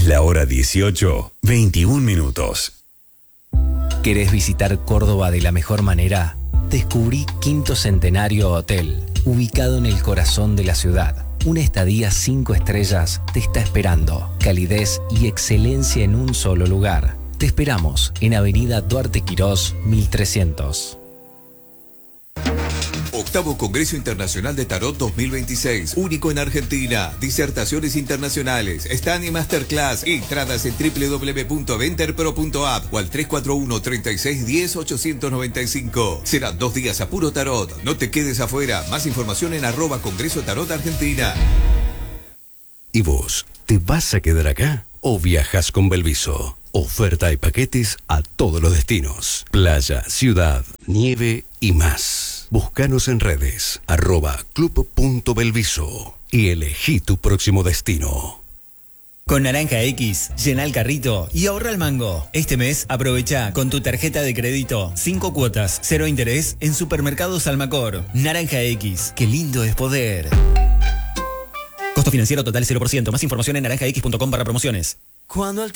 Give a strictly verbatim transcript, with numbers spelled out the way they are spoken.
Es la hora dieciocho, veintiún minutos. ¿Querés visitar Córdoba de la mejor manera? Descubrí Quinto Centenario Hotel, ubicado en el corazón de la ciudad. Una estadía cinco estrellas te está esperando. Calidez y excelencia en un solo lugar. Te esperamos en Avenida Duarte Quirós, mil trescientos. Octavo Congreso Internacional de Tarot dos mil veintiséis, único en Argentina. Disertaciones internacionales, stand y masterclass. Entradas en doble u doble u doble u punto venterpro punto app o al tres cuatro uno, treinta y seis, diez, ochocientos noventa y cinco. Serán dos días a puro tarot. No te quedes afuera. Más información en arroba Congreso Tarot Argentina. ¿Y vos, te vas a quedar acá o viajas con Belviso? Oferta y paquetes a todos los destinos. Playa, ciudad, nieve y más. Búscanos en redes, arroba club.belviso y elegí tu próximo destino. Con Naranja X, llena el carrito y ahorra el mango. Este mes aprovecha con tu tarjeta de crédito cinco cuotas, cero interés en Supermercados Almacor. Naranja X, qué lindo es poder. Costo financiero total cero por ciento. Más información en naranja x punto com barra promociones. Cuando el